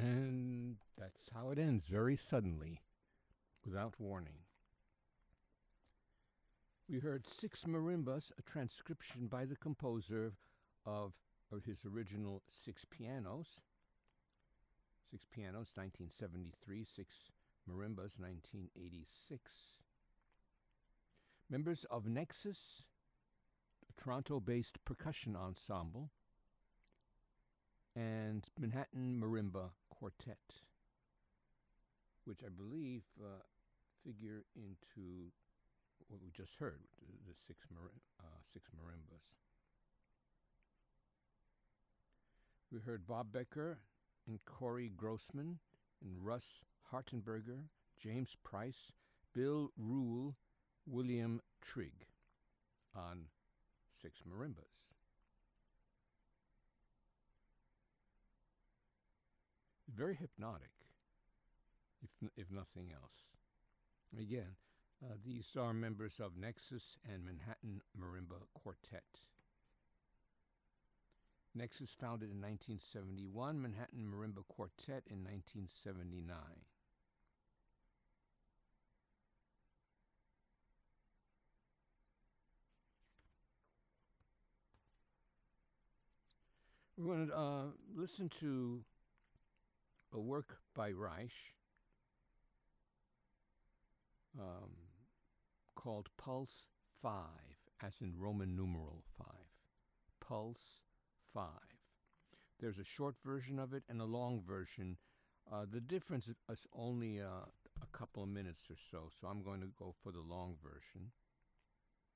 And that's how it ends, very suddenly, without warning. We heard Six Marimbas, a transcription by the composer of his original Six Pianos. Six Pianos, 1973, Six Marimbas, 1986. Members of Nexus, a Toronto-based percussion ensemble, and Manhattan Marimba Quartet, which I believe figure into what we just heard, the six marimbas. We heard Bob Becker and Corey Grossman and Russ Hartenberger, James Price, Bill Rule, William Trigg on Six Marimbas. Very hypnotic, if nothing else. Again, these are members of Nexus and Manhattan Marimba Quartet. Nexus founded in 1971, Manhattan Marimba Quartet in 1979. We're going to listen to a work by Reich called Pulse 5, as in Roman numeral 5. Pulse 5. There's a short version of it and a long version. The difference is only a couple of minutes or so I'm going to go for the long version.